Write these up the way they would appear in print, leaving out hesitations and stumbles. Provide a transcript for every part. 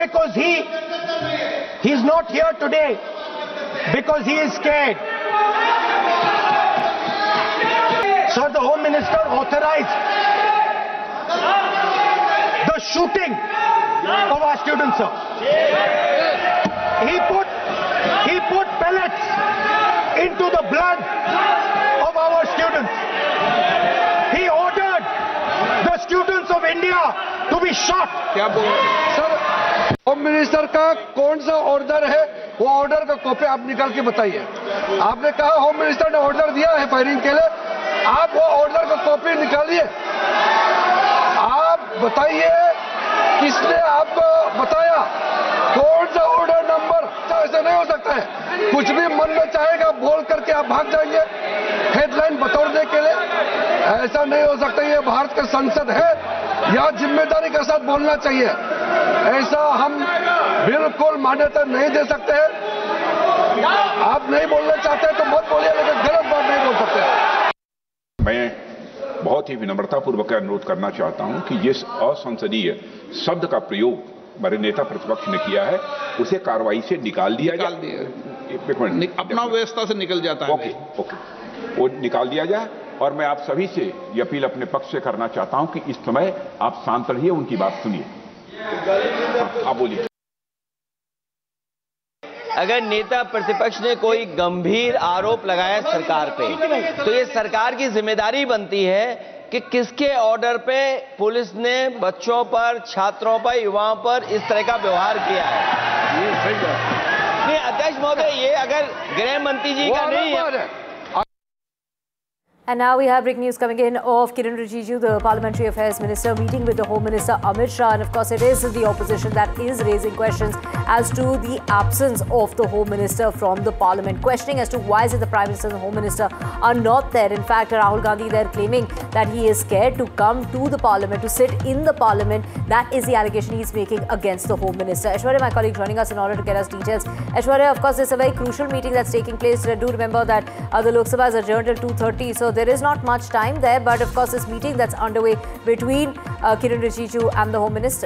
Because he's not here today because he is scared. Sir, the Home Minister authorized the shooting of our students, sir. He put pellets into the blood of our students. He ordered the students of India to be shot. Sir, home minister का कौन सा order है, वो order का copy आप निकाल के बताइए। आपने कहा होम मिनिस्टर ने ऑर्डर दिया है फायरिंग के लिए, आप वो ऑर्डर का कॉपी निकालिए। आप बताइए किसने आपको बताया, कौन सा ऑर्डर नंबर। ऐसा नहीं हो सकता है, कुछ भी मन में चाहेगा बोल करके आप भाग जाएंगे हेडलाइन बतौरने के लिए। ऐसा नहीं हो सकता। ये भारत का संसद है, यहाँ जिम्मेदारी के साथ बोलना चाहिए। ऐसा हम बिल्कुल मान्यता नहीं दे सकते हैं। आप नहीं बोलना चाहते तो मत बोलिए, लेकिन गलत बात नहीं बोल सकते। मैं बहुत ही विनम्रतापूर्वक अनुरोध करना चाहता हूं कि जिस असंसदीय शब्द का प्रयोग हमारे नेता प्रतिपक्ष ने किया है, उसे कार्रवाई से निकाल दिया जाए। अपना व्यवस्था से निकल जाता है। ओके, वो निकाल दिया जाए। और मैं आप सभी से ये अपील अपने पक्ष से करना चाहता हूं कि इस समय आप शांत रहिए, उनकी बात सुनिए। आप बोलिए। अगर नेता प्रतिपक्ष ने कोई गंभीर आरोप लगाया सरकार पे, तो ये सरकार की जिम्मेदारी बनती है कि किसके ऑर्डर पे पुलिस ने बच्चों पर, छात्रों पर, युवाओं पर इस तरह का व्यवहार किया है। नहीं अध्यक्ष महोदय, ये अगर गृह मंत्री जी का नहीं है। And now we have breaking news coming in of Kiren Rijiju, the Parliamentary Affairs Minister, meeting with the Home Minister Amit Shah. And of course, it is the opposition that is raising questions as to the absence of the Home Minister from the Parliament. Questioning as to why is it the Prime Minister and the Home Minister are not there. In fact, Rahul Gandhi there claiming that he is scared to come to the Parliament, to sit in the Parliament. That is the allegation he is making against the Home Minister. Aishwarya, my colleague, joining us in order to get us details. Aishwarya, of course, it's a very crucial meeting that's taking place. Do remember that the Lok Sabha is adjourned till 2:30, so there is not much time there, but of course this meeting that's underway between Kiren Rijiju and the Home Minister.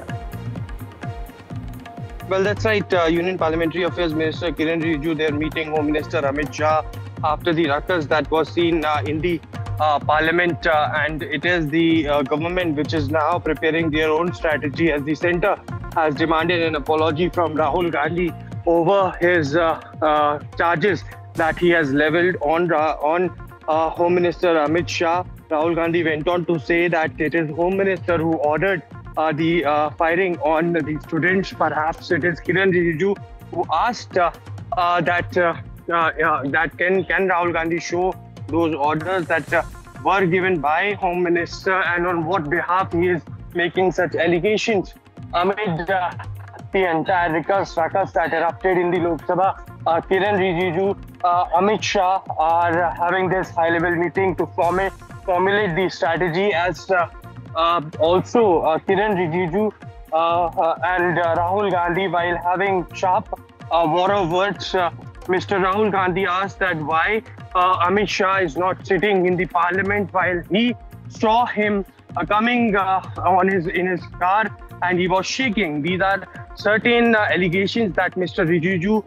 Well, that's right. Union Parliamentary Affairs Minister Kiren Rijiju, they're meeting Home Minister Amit Shah after the ruckus that was seen in the Parliament, and it is the government which is now preparing their own strategy, as the centre has demanded an apology from Rahul Gandhi over his charges that he has levelled on Home Minister Amit Shah. Rahul Gandhi went on to say that it is Home Minister who ordered the firing on the students. Perhaps it is Kiren Rijiju who asked that can Rahul Gandhi show those orders that were given by Home Minister, and on what behalf he is making such allegations amid the entire ruckus that erupted in the Lok Sabha. Kiren Rijiju, Amit Shah are having this high-level meeting to formulate the strategy, as also Kiren Rijiju and Rahul Gandhi, while having sharp war of words, Mr. Rahul Gandhi asked that why Amit Shah is not sitting in the Parliament, while he saw him coming in his car and he was shaking. These are certain allegations that Mr. Rijiju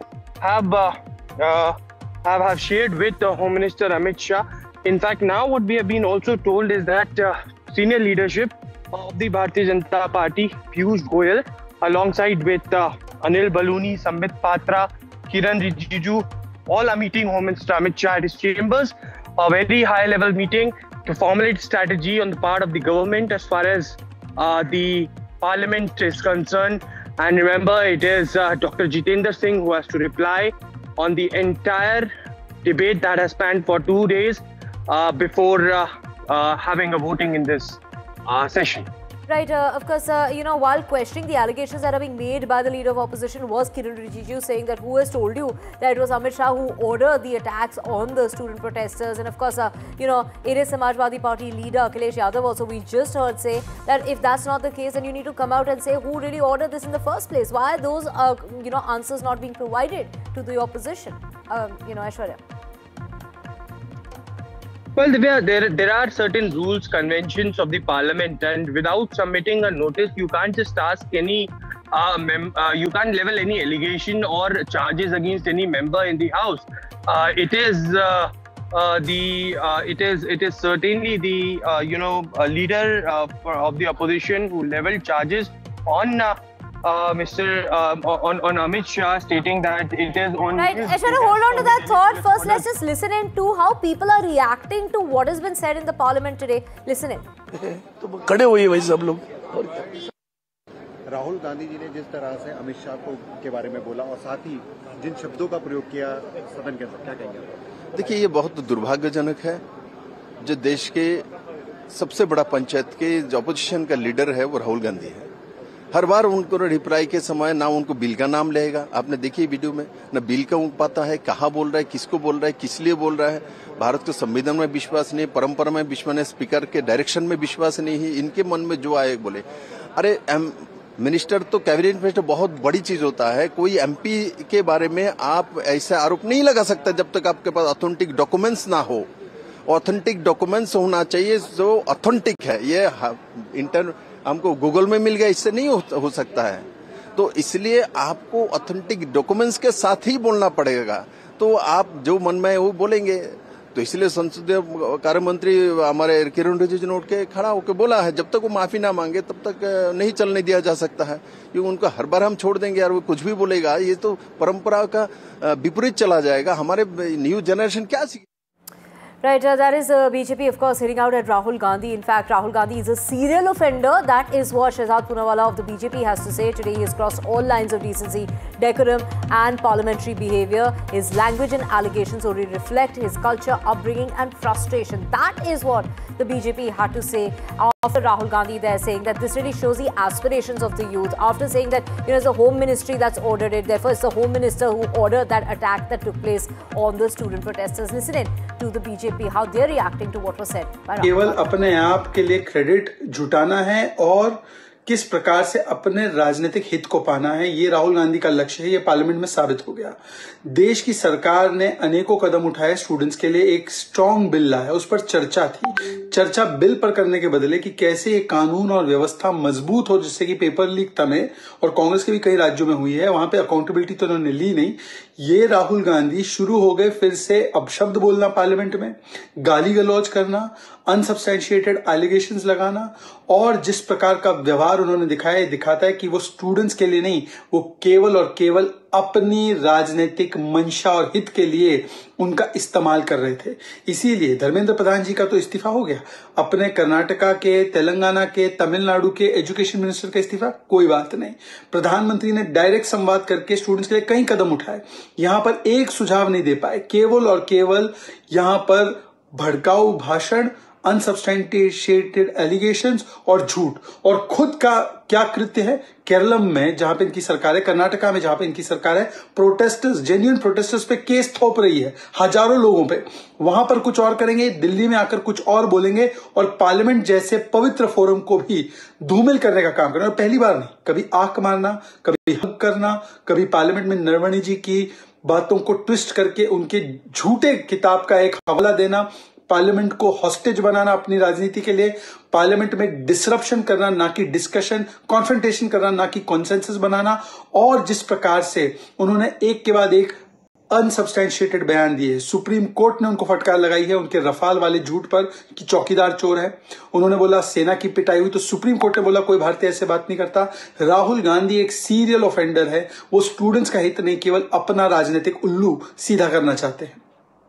have shared with the Home Minister Amit Shah. In fact, now what we have been also told is that senior leadership of the Bharatiya Janata Party, Piyush Goyal, alongside with Anil Baluni, Sambit Patra, Kiren Rijiju, all are meeting Home Minister Amit Shah at his chambers. A very high-level meeting to formulate strategy on the part of the government as far as the Parliament is concerned. And remember, it is Dr. Jitendra Singh who has to reply on the entire debate that has spanned for 2 days before having a voting in this session. Right, of course, while questioning the allegations that are being made by the leader of opposition was Kiren Rijiju, saying that who has told you that it was Amit Shah who ordered the attacks on the student protesters. And of course, it is Samajwadi Party leader Akhilesh Yadav also, we just heard say that if that's not the case, then you need to come out and say who really ordered this in the first place. Why are those, answers not being provided to the opposition? Aishwarya. Well, there are certain rules, conventions of the Parliament, and without submitting a notice, you can't just ask any you can't level any allegation or charges against any member in the house. It is certainly the leader of the opposition who leveled charges on on Amit Shah, stating that it is on. Right, Aishwarya, hold on to that thought. First, let's just listen in to how people are reacting to what has been said in the parliament today. Listen in. तो खड़े हुए भाई सब लोग। राहुल गांधी जी ने जिस तरह से अमित शाह के बारे में बोला और साथ ही जिन शब्दों का प्रयोग किया सदन के अंदर, क्या कहेंगे? देखिए, ये बहुत दुर्भाग्यजनक है। जो देश के सबसे बड़ा पंचायत के जो अपोजिशन का लीडर है वो राहुल गांधी है। हर बार उनको रिप्लाई के समय ना उनको बिल का नाम लेगा, आपने देखी वीडियो में, ना बिल का उनको पता है, कहाँ बोल रहा है, किसको बोल रहा है, किस लिए बोल रहा है। भारत के संविधान में विश्वास नहीं, परंपरा में विश्वास नहीं, स्पीकर के डायरेक्शन में विश्वास नहीं है। इनके मन में जो आए बोले। अरे मिनिस्टर तो कैबिनेट मिनिस्टर बहुत बड़ी चीज होता है। कोई एमपी के बारे में आप ऐसे आरोप नहीं लगा सकता जब तक आपके पास ऑथेंटिक डॉक्यूमेंट्स ना हो। ऑथेंटिक डॉक्यूमेंट्स होना चाहिए जो ऑथेंटिक है। ये हमको गूगल में मिल गया, इससे नहीं हो सकता है। तो इसलिए आपको ऑथेंटिक डॉक्यूमेंट्स के साथ ही बोलना पड़ेगा। तो आप जो मन में वो बोलेंगे। तो इसलिए संसदीय कार्य मंत्री हमारे किरण रिजिजू ने उठ के खड़ा होकर बोला है, जब तक वो माफी ना मांगे तब तक नहीं चलने दिया जा सकता है। क्योंकि उनको हर बार हम छोड़ देंगे यार, वो कुछ भी बोलेगा, ये तो परंपरा का विपरीत चला जाएगा। हमारे न्यू जनरेशन क्या सीखे? Right, that is BJP, of course, hitting out at Rahul Gandhi. In fact, Rahul Gandhi is a serial offender. That is what Shehzad Poonawalla of the BJP has to say. Today, he has crossed all lines of decency, decorum and parliamentary behaviour. His language and allegations only reflect his culture, upbringing and frustration. That is what the BJP had to say after Rahul Gandhi there, saying that this really shows the aspirations of the youth. After saying that, it's the Home Ministry that's ordered it. Therefore, it's the Home Minister who ordered that attack that took place on the student protesters. Listen in to the BJP. How they're reacting to what was said by Rahul. केवल अपने आप के लिए credit जुटाना है और किस प्रकार से अपने राजनीतिक हित को पाना है, ये राहुल गांधी का लक्ष्य है। ये पार्लियामेंट में साबित हो गया। देश की सरकार ने अनेकों कदम उठाए स्टूडेंट्स के लिए, एक स्ट्रॉन्ग बिल लाया, उस पर चर्चा थी। चर्चा बिल पर करने के बदले कि कैसे ये कानून और व्यवस्था मजबूत हो, जिससे कि पेपर लीक तमे और कांग्रेस के भी कई राज्यों में हुई है, वहां पे अकाउंटेबिलिटी तो उन्होंने ली नहीं। ये राहुल गांधी शुरू हो गए फिर से अपशब्द बोलना पार्लियामेंट में, गाली गलौज करना, अनसब्सटेंशिएटेड एलिगेशंस लगाना, और जिस प्रकार का व्यवहार उन्होंने दिखाता है कि वो स्टूडेंट्स के लिए नहीं, वो केवल और केवल अपनी राजनीतिक मंशा और हित के लिए उनका इस्तेमाल कर रहे थे। इसीलिए धर्मेंद्र प्रधान जी का तो इस्तीफा हो गया, अपने कर्नाटका के, तेलंगाना के, तमिलनाडु के एजुकेशन मिनिस्टर का इस्तीफा, कोई बात नहीं। प्रधानमंत्री ने डायरेक्ट संवाद करके स्टूडेंट्स के लिए कई कदम उठाए, यहां पर एक सुझाव नहीं दे पाए। केवल और केवल यहां पर भड़काऊ भाषण, अनसब्सटेंशिएटेड एलिगेशंस और झूठ। और खुद का क्या कृत्य है? केरलम में जहां पे इनकी सरकार है, कर्नाटका में जहां पे इनकी सरकार है, प्रोटेस्टर्स, जेन्युइन प्रोटेस्टर्स पे केस थोप रही है, हजारों लोगों पे। वहां पर कुछ और करेंगे, दिल्ली में आकर कुछ और बोलेंगे और पार्लियामेंट जैसे पवित्र फोरम को भी धूमिल करने का काम करेंगे। और पहली बार नहीं, कभी आंख मारना, कभी हक करना, कभी पार्लियामेंट में नरवणे जी की बातों को ट्विस्ट करके उनके झूठे किताब का एक हवाला देना, पार्लियामेंट को हॉस्टेज बनाना अपनी राजनीति के लिए, पार्लियामेंट में डिसरप्शन करना, ना कि डिस्कशन, कॉन्फ्रंटेशन करना, ना कि कॉन्सेंसस बनाना। और जिस प्रकार से उन्होंने एक के बाद एक अनसब्सटेंशिएटेड बयान दिए, सुप्रीम कोर्ट ने उनको फटकार लगाई है उनके रफाल वाले झूठ पर कि चौकीदार चोर है। उन्होंने बोला सेना की पिटाई हुई, तो सुप्रीम कोर्ट ने बोला कोई भारतीय ऐसे बात नहीं करता। राहुल गांधी एक सीरियल ऑफेंडर है, वो स्टूडेंट्स का हित नहीं, केवल अपना राजनीतिक उल्लू सीधा करना चाहते हैं।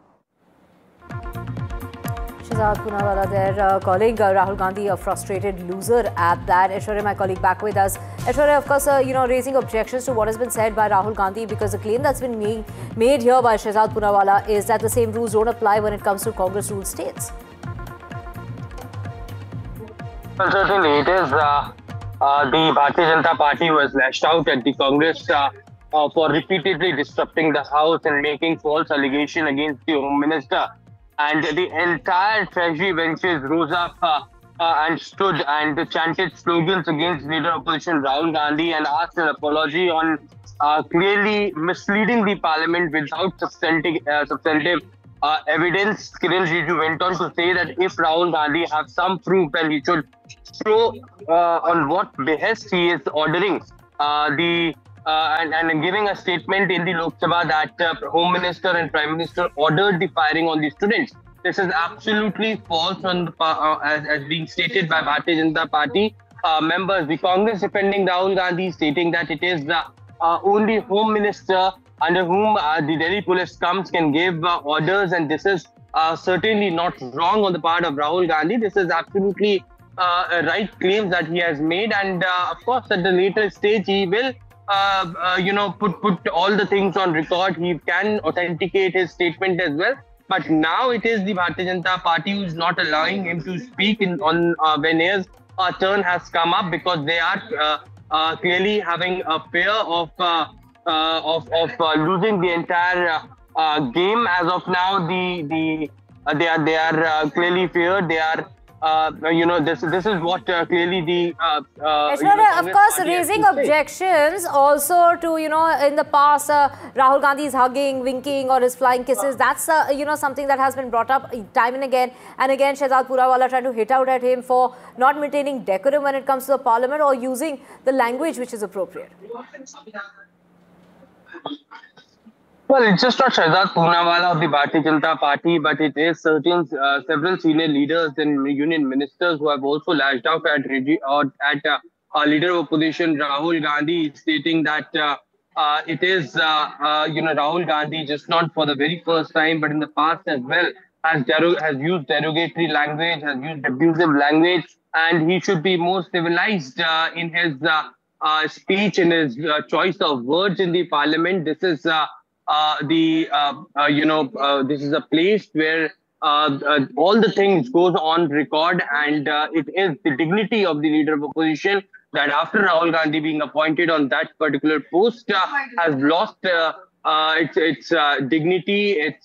Shehzad Poonawalla there calling Rahul Gandhi a frustrated loser at that. Aishwarya, my colleague, back with us. Aishwarya, of course, raising objections to what has been said by Rahul Gandhi, because the claim that's been made here by Shehzad Poonawalla is that the same rules don't apply when it comes to Congress ruled states. Well, certainly it is the Bharatiya Janata Party who has lashed out at the Congress for repeatedly disrupting the House and making false allegation against the Home Minister. And the entire treasury benches rose up and stood and chanted slogans against leader opposition Rahul Gandhi and asked an apology on clearly misleading the parliament without substantive evidence. Kiran Rijiju went on to say that if Rahul Gandhi has some proof, then he should show on what behest he is ordering and giving a statement in the Lok Sabha that Home Minister and Prime Minister ordered the firing on the students. This is absolutely false on the, as being stated by Bharatiya Janata Party members. The Congress defending Rahul Gandhi, stating that it is the only Home Minister under whom the Delhi police comes can give orders, and this is certainly not wrong on the part of Rahul Gandhi. This is absolutely right claims that he has made, and of course at the later stage he will put all the things on record. He can authenticate his statement as well. But now it is the Bharatiya Janata Party who is not allowing him to speak on when his turn has come up, because they are clearly having a fear of losing the entire game. As of now, they are clearly feared. They are this is what clearly the of course raising objections also to in the past Rahul Gandhi's hugging, winking or his flying kisses. That's something that has been brought up time and again. Shehzad Purawala trying to hit out at him for not maintaining decorum when it comes to the parliament or using the language which is appropriate. Well, it's just not Shehzad Poonawalla of the Bharatiya Janata Party, but it is several senior leaders and union ministers who have also lashed out at leader of opposition Rahul Gandhi, stating that it is Rahul Gandhi, just not for the very first time, but in the past as well, has used derogatory language, has used abusive language, and he should be more civilized in his speech, in his choice of words in the parliament. This is this is a place where all the things goes on record, and it is the dignity of the leader of opposition that after Rahul Gandhi being appointed on that particular post has lost its dignity. It's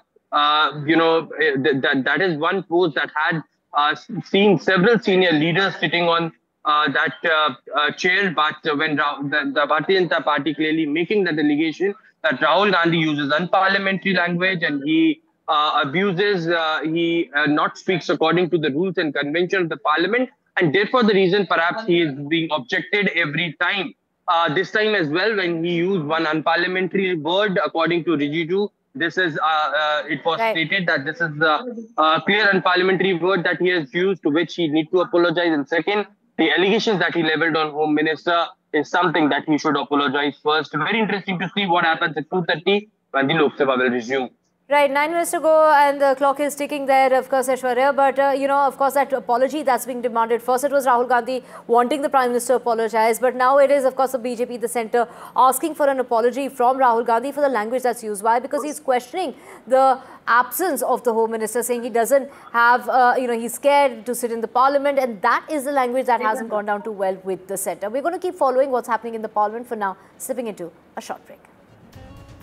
that is one post that had seen several senior leaders sitting on that chair, but when the Bharatiya Janata Party clearly making that allegation that Rahul Gandhi uses unparliamentary language and he abuses, he not speaks according to the rules and convention of the parliament, and therefore the reason perhaps he is being objected every time. This time as well, when he used one unparliamentary word according to Rijiju, this is it was stated that this is the clear unparliamentary word that he has used, to which he needs to apologize. And second, the allegations that he leveled on Home Minister is something that he should apologize first. Very interesting to see what happens at 2:30 when the Lok Sabha will resume. Right, 9 minutes to go and the clock is ticking there, of course, Aishwarya. But, of course, that apology that's being demanded. First, it was Rahul Gandhi wanting the Prime Minister to apologize. But now it is, of course, the BJP, the centre, asking for an apology from Rahul Gandhi for the language that's used. Why? Because he's questioning the absence of the Home Minister, saying he doesn't have, he's scared to sit in the Parliament. And that is the language that hasn't gone down too well with the centre. We're going to keep following what's happening in the Parliament. For now, slipping into a short break.